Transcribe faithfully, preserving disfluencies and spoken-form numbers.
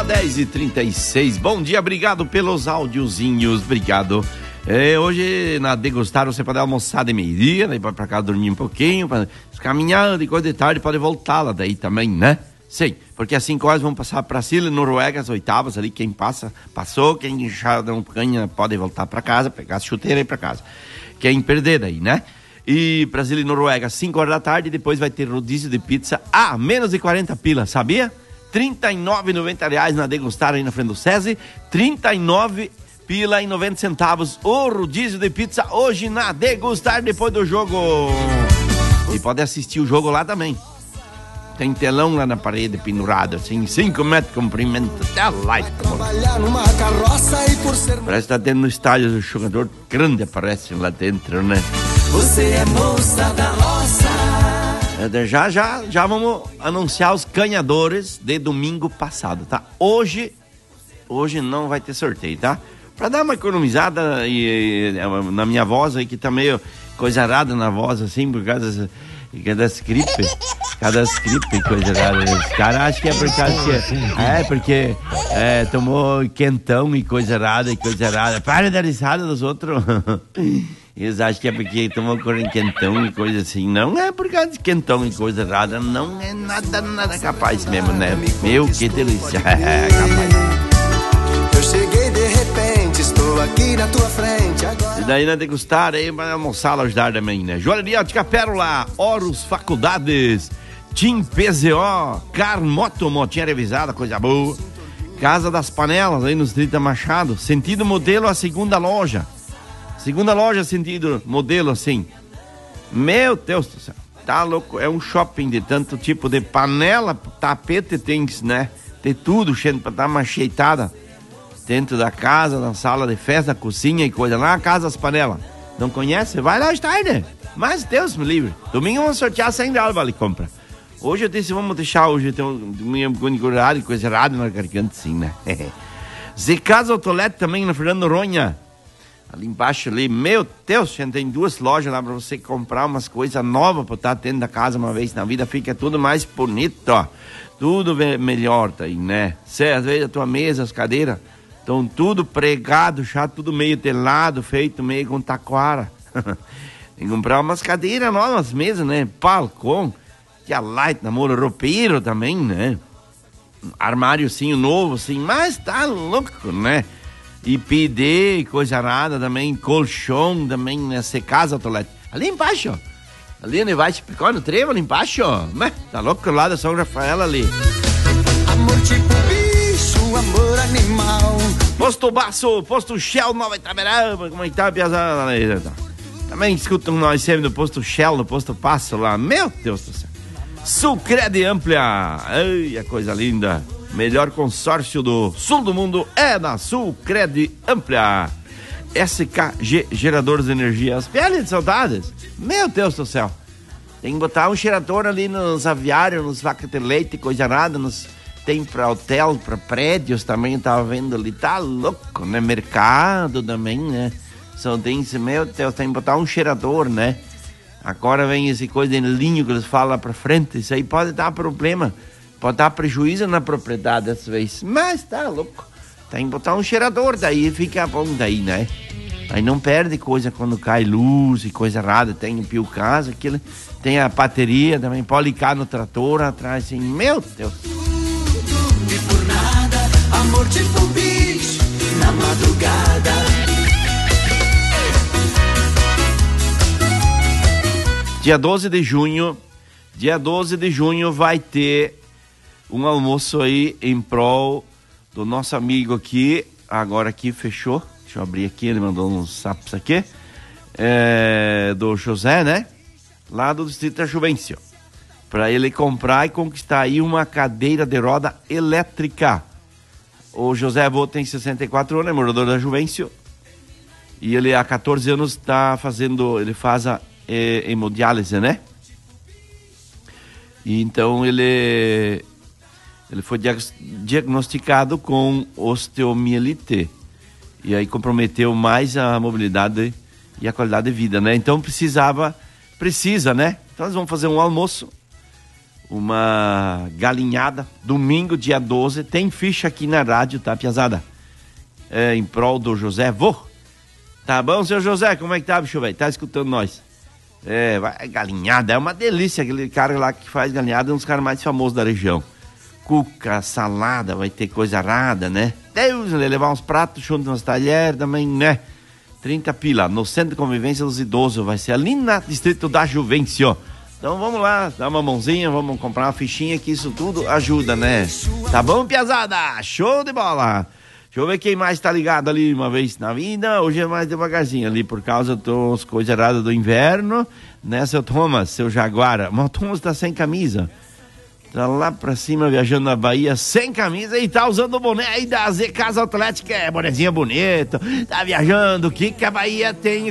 dez e trinta e seis. Bom dia, obrigado pelos áudiozinhos, obrigado. É, hoje na Degustar você pode almoçar de meio-dia, daí pode pra cá dormir um pouquinho, para caminhar de coisa de tarde, pode voltar lá daí também, né? Sim, porque às cinco horas vão passar para Chile, Noruega, as oitavas ali, quem passa, passou, quem já não ganha pode voltar para casa, pegar a chuteira e ir para casa. Quem perder daí, né? E Brasil e Noruega, cinco horas da tarde, depois vai ter rodízio de pizza a menos de quarenta pilas, sabia? trinta e nove reais e noventa centavos na Degustar aí na frente do SESI, trinta e nove pila e noventa centavos o rodízio de pizza hoje na Degustar depois do jogo. E pode assistir o jogo lá também. Tem telão lá na parede pendurado, assim, cinco metros de comprimento, até lá. Parece que tá dentro no estádio, o jogador grande aparece lá dentro, né? Você é moça da roça. Já, já, já vamos anunciar os ganhadores de domingo passado, tá? Hoje, hoje não vai ter sorteio, tá? Pra dar uma economizada e, e, na minha voz aí, que tá meio coisa arada na voz, assim, por causa das gripes. Cada gripe, coisa rara. Os caras acham que é por causa que... É, porque é, tomou quentão e coisa rara e coisa rara. Para da risada dos outros. Eles acham que é porque tomou quentão e coisa assim. Não é por causa de quentão e coisa rara. Não é nada, nada capaz mesmo, né? Meu, que delícia. É capaz. Eu cheguei de repente, estou aqui na tua frente agora. E daí na Degustar aí, vai almoçar lá ajudar também, né? Joalheria Ótica Pérola, Horus Faculdades, Tim P Z O, Carmoto, motinha revisada, coisa boa. Casa das Panelas, aí nos trinta Machado, sentido modelo a segunda loja. Segunda loja, sentido modelo assim. Meu Deus do céu, tá louco, é um shopping de tanto tipo de panela, tapete tem, né? Tem tudo, cheio pra dar uma acheitada dentro da casa, na sala de festa, cozinha e coisa lá, Casa das Panelas. Não conhece? Vai lá hoje tarde. Mas Deus me livre. Domingo vamos sortear cem reais, vale compra. Hoje eu disse, vamos deixar hoje, tem um domingo e coisa errada na garganta, sim, né? Zé Casa Autolete também na Fernando Ronha. Ali embaixo ali, meu Deus, gente, tem duas lojas lá pra você comprar umas coisas novas pra estar dentro da casa uma vez na vida, fica tudo mais bonito, ó. Tudo melhor, tá aí, né? Cê, às vezes a tua mesa, as cadeiras, estão tudo pregado, já tudo meio telado, feito meio com taquara. Tem que comprar umas cadeiras novas mesmo, né? Balcão, que a light, namoro roupeiro também, né? Armáriozinho novo, assim, mas tá louco, né? E P D, coisa nada também, colchão também, né? Se casa, Autolete. Ali embaixo, ó. Ali embaixo, picou no trevo, ali embaixo, ó. Né? Tá louco lá da São Rafael ali. Amor tipo bicho, amor animal. Posto Baço, Posto Shell, Nova Itaberaba, como é que tá, piazada? Também escutam nós sempre do Posto Shell, do Posto Passo lá. Meu Deus do céu. Sulcred Amplia, ai, a coisa linda. Melhor consórcio do sul do mundo é na Sulcred Amplia. S K G Geradores de Energia. As peles de saudades. Meu Deus do céu. Tem que botar um gerador ali nos aviários, nos vacas de leite, coisa nada, nos... Tem para hotel, para prédios também, tava vendo ali, tá louco, né? Mercado também, né? Só tem esse, meu Deus, tem que botar um cheirador, né? Agora vem esse coisa de linho que eles falam lá pra frente, isso aí pode dar problema, pode dar prejuízo na propriedade às vezes, mas tá louco. Tem que botar um cheirador, daí fica bom daí, né? Aí não perde coisa quando cai luz e coisa errada, tem o pio casa, aquilo, tem a bateria também, pode ligar no trator atrás, assim, meu Deus. E por nada, amor tipo bicho, na madrugada. Dia doze de junho, dia doze de junho vai ter um almoço aí em prol do nosso amigo aqui, agora aqui fechou, deixa eu abrir aqui, ele mandou uns sapos aqui, é, do José, né? Lá do Distrito da Juvencio. Para ele comprar e conquistar aí uma cadeira de roda elétrica. O José Avô tem sessenta e quatro anos, é morador da Juvencio. E ele há quatorze anos está fazendo, ele faz a é, hemodiálise, né? E então ele, ele foi diagnosticado com osteomielite. E aí comprometeu mais a mobilidade e a qualidade de vida, né? Então precisava, precisa, né? Então nós vamos fazer um almoço. uma galinhada, domingo, dia doze, tem ficha aqui na rádio, tá, piazada? É, em prol do José Vô. Tá bom, seu José? Como é que tá, bicho, velho? Tá escutando nós? É, vai, galinhada, é uma delícia, aquele cara lá que faz galinhada, é um dos caras mais famosos da região. Cuca, salada, vai ter coisa rara, né? Deus, levar uns pratos junto umas talheres também, né? trinta pila, no Centro de Convivência dos Idosos, vai ser ali no Distrito da Juvencio. Então vamos lá, dá uma mãozinha, vamos comprar uma fichinha, que isso tudo ajuda, né? Tá bom, piazada? Show de bola! Deixa eu ver quem mais tá ligado ali uma vez na vida. Hoje é mais devagarzinho ali, por causa das coisas erradas do inverno, né, seu Thomas, seu Jaguara? Mas o Thomas tá sem camisa. Tá lá pra cima, viajando na Bahia, sem camisa, e tá usando o boné aí da Z Casa Atlética, é bonezinha bonito, tá viajando, o que que a Bahia tem